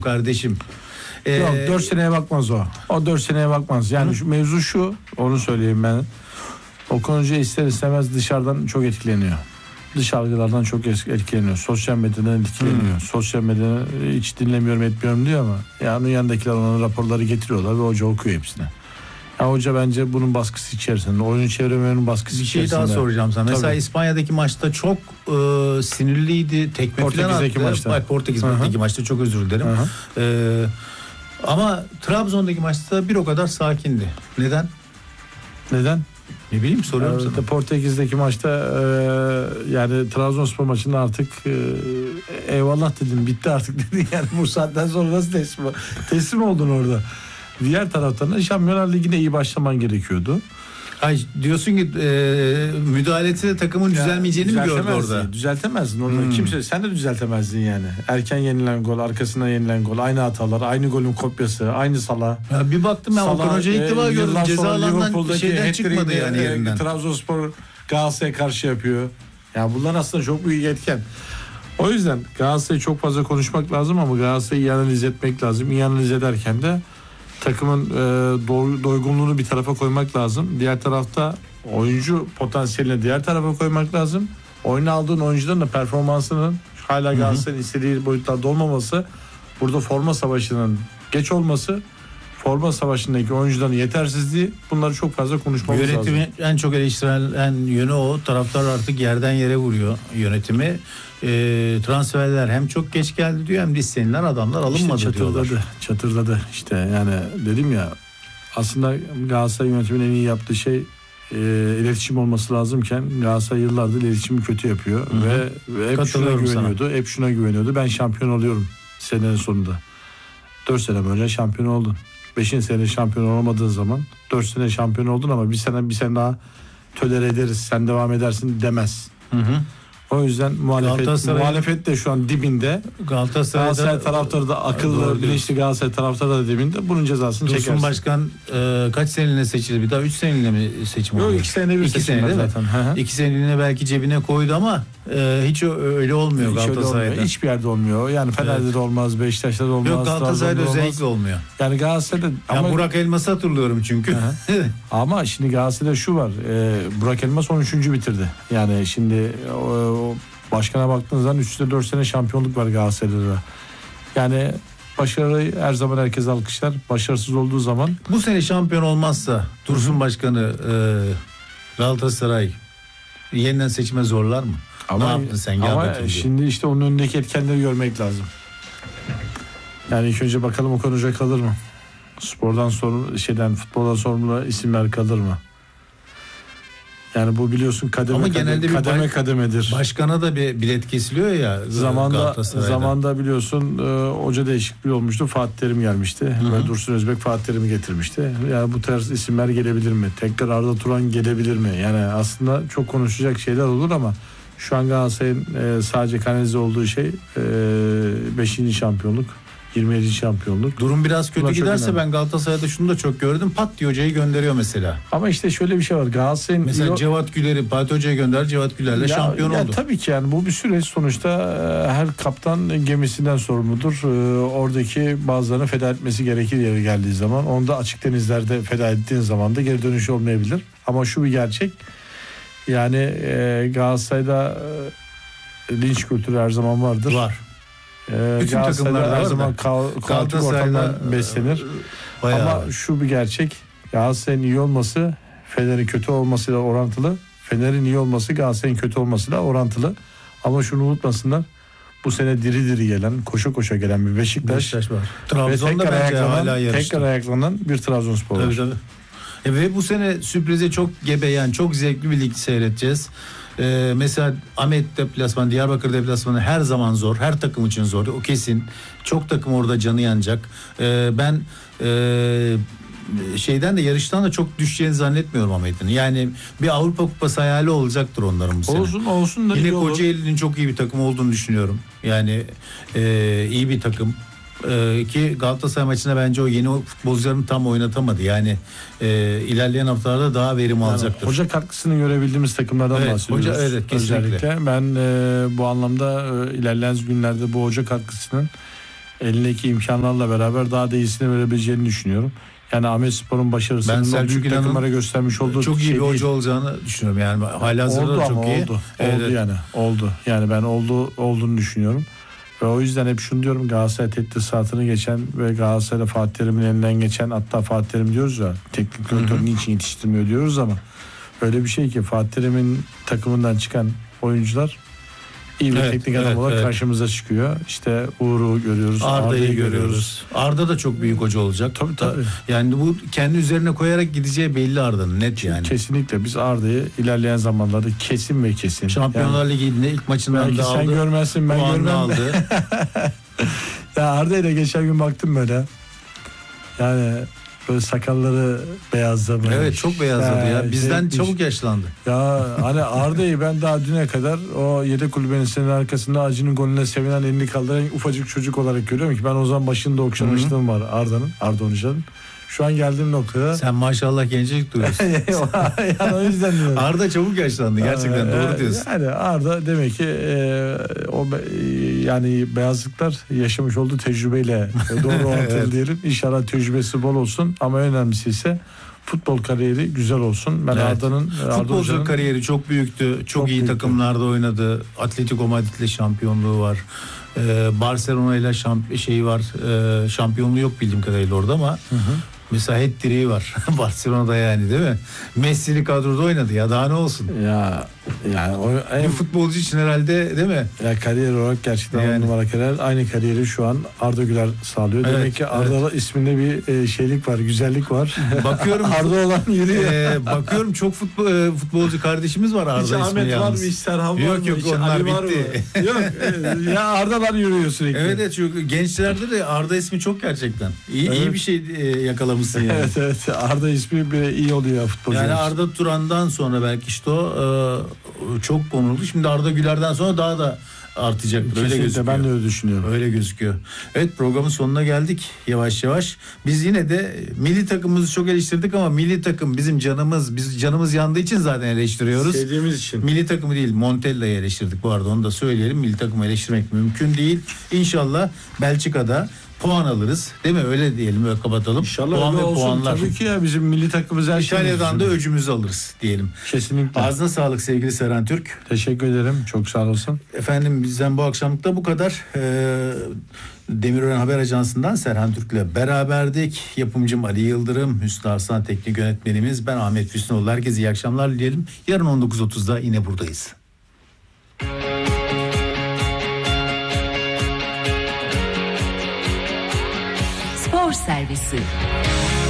kardeşim. Yok 4 seneye bakmaz o. O 4 seneye bakmaz. Yani şu mevzu şu, onu söyleyeyim ben. Okan Hoca ister istemez dışarıdan çok etkileniyor. Dış algılardan çok etkileniyor. Sosyal medyadan etkileniyor. Sosyal medyada hiç dinlemiyorum etmiyorum diyor ama yani onun yanındakiler ona raporları getiriyorlar ve hoca okuyor hepsini. Ya hoca bence bunun baskısı içerisinde. Oyunu çevirmenin baskısı Bir içerisinde. şey daha soracağım sana. Mesela Tabii. İspanya'daki maçta çok sinirliydi. Tekme falan Portekiz'deki attı. maçta. Portekiz'deki maçta çok özür dilerim. Ama Trabzon'daki maçta bir o kadar sakindi. Neden? Neden? Ne bileyim, soruyorum sana. Portekiz'deki maçta yani Trabzonspor maçında artık eyvallah dedim, bitti artık dedin yani bu saatten sonra nasıl teslim oldun orada. Diğer taraftan da Şampiyonlar Ligi'ne iyi başlaman gerekiyordu. Ay, diyorsun ki müdahalesi takımın düzelmeyeceğini mi gördü orada? Düzeltemezdin orada. Kimse, sen de düzeltemezdin yani. Erken yenilen gol, arkasından yenilen gol, aynı hatalar, aynı golün kopyası, aynı Salah. Ya bir baktım ben Okan Hoca'yı ilk defa gördüm. Ceza alanından şeyden çıkmadı yani yerinden. Trabzonspor Galatasaray'a karşı yapıyor. Ya bunlar aslında çok büyük etken. O yüzden Galatasaray'ı çok fazla konuşmak lazım ama Galatasaray'ı iyi analiz etmek lazım. İyi analiz ederken de takımın doygunluğunu bir tarafa koymak lazım. Diğer tarafta oyuncu potansiyelini diğer tarafa koymak lazım. Oyuna aldığın oyuncuların da performansının hala Galatasaray'ın istediği boyutlarda olmaması, burada forma savaşının geç olması, forma savaşındaki oyuncuların yetersizliği, bunları çok fazla konuşmamız lazım. Yönetimi en çok eleştirilen yönü o. Taraftar artık yerden yere vuruyor yönetimi. Transferler hem çok geç geldi diyor, hem de istenilen adamlar alınmadı işte diyorlar. Çatırdadı işte, yani dedim ya, aslında Galatasaray yönetiminin en iyi yaptığı şey iletişim olması lazımken Galatasaray yıllardır iletişimi kötü yapıyor ve hep şuna güveniyordu. Hep şuna güveniyordu. Ben şampiyon oluyorum senenin sonunda. 4 sene böyle şampiyon oldun. 5. sene şampiyon olamadığın zaman 4 sene şampiyon oldun ama bir sene daha tolere ederiz, sen devam edersin demez. O yüzden muhalefet de şu an dibinde. Galatasaray taraftarı da akıllı, bilinçli Galatasaray taraftarı da dibinde. Bunun cezasını çekersin. Dursun Başkan kaç seneliğine seçildi? Bir daha 3 seneliğine mi seçim oldu? Yok, 2 senede bir seçim zaten. 2 seneliğine belki cebine koydu ama hiç öyle olmuyor Galatasaray'da. Hiçbir yerde olmuyor. Yani Fener'de de olmaz, Beşiktaş'ta da olmaz. Yok, Galatasaray'da özellikle olmuyor. Yani Galatasaray'da ama Burak Elmas'ı hatırlıyorum çünkü. Ama şimdi Galatasaray'da şu var. Burak Elmas 13. bitirdi. Yani şimdi başkana baktığınız zaman üstte 4 sene şampiyonluk var Galatasaray'da. Yani başarıyı her zaman herkes alkışlar. Başarısız olduğu zaman. Bu sene şampiyon olmazsa Dursun Başkanı Galatasaray yeniden seçime zorlar mı? Ama, ne yaptın sen? Ama şimdi işte onun önündeki etkenleri görmek lazım. Yani ilk önce bakalım Okan Hoca kalır mı? Futboldan sorumlu isimler kalır mı? Yani bu biliyorsun kademedir. Başkana da bir bilet kesiliyor ya. Zamanda biliyorsun hoca değişikliği olmuştu. Fatih Terim gelmişti. Ve Dursun Özbek Fatih Terim'i getirmişti. Yani bu tarz isimler gelebilir mi? Tekrar Arda Turan gelebilir mi? Yani aslında çok konuşacak şeyler olur ama şu an Galatasaray'ın sadece kanalize olduğu şey 5. şampiyonluk. 27. şampiyonluk. Durum biraz kötü giderse ben Galatasaray'da şunu da çok gördüm. Pat diye hocayı gönderiyor mesela. Ama işte şöyle bir şey var. Galatasaray'ın mesela Cevat Güler'i Fatih Hoca'ya gönder, Cevat Güler'le şampiyon oldu. Tabii ki yani bu bir süreç, sonuçta her kaptan gemisinden sorumludur. Oradaki bazılarını feda etmesi gerekir yeri geldiği zaman. Onu da açık denizlerde feda ettiğin zaman da geri dönüş olmayabilir. Ama şu bir gerçek. Yani Galatasaray'da linç kültürü her zaman vardır. Var. Bütün takımlarda her zaman kaotik ortamdan beslenir. Ama şu bir gerçek, Galatasaray'ın iyi olması Fener'in kötü olmasıyla orantılı. Fener'in iyi olması Galatasaray'ın kötü olmasıyla orantılı. Ama şunu unutmasınlar, bu sene diri diri gelen, koşa koşa gelen bir Beşiktaş var. Trabzon'da bence hala yarıştı. Tekrar ayaklanan bir Trabzonspor var. Tabii. Ve bu sene sürprize çok gebe, yani çok zevkli bir lig seyredeceğiz. Mesela Ahmet deplasmanı, Diyarbakır deplasmanı her zaman zor. Her takım için zor. O kesin. Çok takım orada canı yanacak. Ben yarıştan da çok düşeceğini zannetmiyorum Ahmet'in. Yani bir Avrupa Kupası hayali olacaktır onların bu sene. Olsun da yine Kocaeli'nin çok iyi bir takım olduğunu düşünüyorum. Yani iyi bir takım. Ki Galatasaray maçında bence o yeni futbolcularını tam oynatamadı. Yani ilerleyen haftalarda daha verim alacaktır. Hoca katkısını görebildiğimiz takımlardan bahsediyoruz. Hoca, kesinlikle. Özellikle ben bu anlamda ilerleyen günlerde bu hoca katkısının elindeki imkanlarla beraber daha da iyisini verebileceğini düşünüyorum. Yani Ahmetspor'un başarısının o büyük takımlara göstermiş olduğu çok iyi şey bir hoca değil. olacağını düşünüyorum. Yani halihazırda da çok iyi. Oldu. Yani ben olduğunu düşünüyorum. Ve o yüzden hep şunu diyorum, Galatasaray tehdisatını geçen ve Galatasaray'la Fatih Terim'in elinden geçen, hatta Fatih Terim diyoruz ya, teknik direktör niçin yetiştirmiyor diyoruz ama öyle bir şey ki Fatih Terim'in takımından çıkan oyuncular iyi bir teknik adam olarak karşımıza çıkıyor. İşte Uğur'u görüyoruz, Arda'yı görüyoruz. Arda da çok büyük hoca olacak. Tabii. Yani bu kendi üzerine koyarak gideceği belli Arda'nın, net yani. Kesinlikle biz Arda'yı ilerleyen zamanlarda kesin. Şampiyonlar Ligi'nin ilk maçından da aldı. Sen görmezsin, ben görmem. Aldı. Ya Arda'ya da geçen gün baktım böyle. Yani böyle sakalları beyazladı. Evet, çok beyazladı ya. Bizden çabuk yaşlandı. Ya hani Arda'yı ben daha düne kadar o yedek kulübenin arkasında Acı'nın golüne sevinen, elini kaldıran ufacık çocuk olarak görüyorum ki ben o zaman başında okşamışlığım var Arda Hoca'nın. Şu an geldiğim noktada. Sen maşallah gencecik duruyorsun. Yani o yüzden diyorum. Arda çabuk yaşlandı gerçekten, doğru diyorsun. Yani Arda demek ki yani beyazlıklar yaşamış olduğu tecrübeyle doğru orantılı diyelim. İnşallah tecrübesi bol olsun ama önemlisi ise futbol kariyeri güzel olsun. Ben Arda'nın futbolcu kariyeri çok büyüktü. Çok iyi takımlarda oynadı. Atletico Madrid'le şampiyonluğu var. Barcelona ile şampiyonluğu yok bildiğim kadarıyla orada ama mesela hat-trick'i var Barcelona'da, yani değil mi? Messi'li kadroda oynadı ya, daha ne olsun? Ya yani bir futbolcu için herhalde, değil mi? Ya kariyer olarak gerçekten on numara kariyer. Aynı kariyeri şu an Arda Güler sağlıyor. Evet, demek ki Arda isminde bir şeylik var, güzellik var. Bakıyorum Arda olan yürüyor. Bakıyorum çok futbolcu kardeşimiz var Arda ismi yalnız. Hiç Ahmet var mı? Hiç Serhan var mı? Yok onlar bitti. Yok ya Arda'lar yürüyor sürekli. Evet çünkü gençlerde de Arda ismi çok gerçekten. İyi bir şey yakalamışsın yani. Evet Arda ismi bir iyi oluyor futbolcu. Yani Arda Turan'dan sonra belki işte o çok konuldu. Şimdi Arda Güler'den sonra daha da artacaktır. Öyle gözüküyor. Ben de öyle düşünüyorum. Öyle gözüküyor. Evet, programın sonuna geldik yavaş yavaş. Biz yine de milli takımımızı çok eleştirdik ama milli takım bizim canımız. Biz canımız yandığı için zaten eleştiriyoruz. Sevdiğimiz için. Milli takımı değil, Montella'yı eleştirdik bu arada, onu da söyleyelim. Milli takımı eleştirmek mümkün değil. İnşallah Belçika'da puan alırız. Değil mi? Öyle diyelim, öyle kapatalım. İnşallah puan öyle ve olsun. puanlar. Tabii ki ya bizim milli takımımız her şey. İtalya'dan da öcümüzü alırız diyelim. Kesinlikle. Ağzına sağlık sevgili Serhan Türk. Teşekkür ederim. Çok sağ olasın. Efendim bizden bu akşamlık da bu kadar. Demirören Haber Ajansı'ndan Serhan Türk'le beraberdik. Yapımcım Ali Yıldırım, Hüsnü Arslan teknik yönetmenimiz. Ben Ahmet Füsnoğlu. Herkese iyi akşamlar dileyelim. Yarın 19.30'da yine buradayız. Spor Servisi.